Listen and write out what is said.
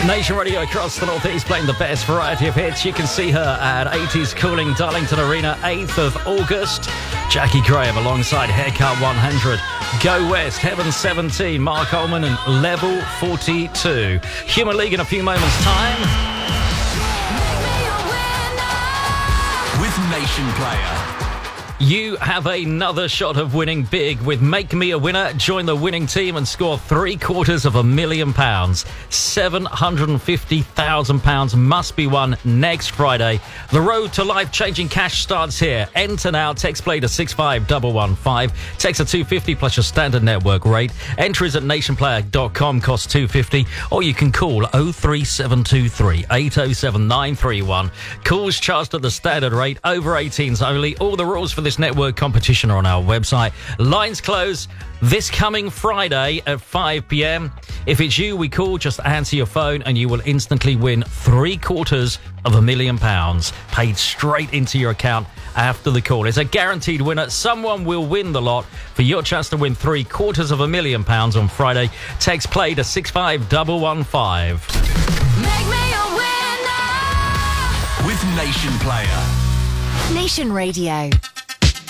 Nation Radio across the Northeast playing the best variety of hits. You can see her at 80s Cooling Darlington Arena, 8th of August. Jackie Graham alongside Haircut 100. Go West, Heaven 17, Mark Ullman and Level 42. Human League in a few moments' time. With Nation Player. You have another shot of winning big with Make Me a Winner. Join the winning team and score £750,000. £750,000 must be won next Friday. The road to life-changing cash starts here. Enter now. Text play to 65115. Text a $250 plus your standard network rate. Entries at nationplayer.com, cost $250. Or you can call 03723 807 931. Calls charged at the standard rate. Over 18s only. All the rules for this network competition are on our website. Lines close this coming Friday at 5 p.m. If it's you we call, just answer your phone and you will instantly win £750,000 paid straight into your account after the call. It's a guaranteed winner. Someone will win the lot. For your chance to win £750,000 on Friday, text play to 65115. Make me a winner with Nation Player. Nation Radio.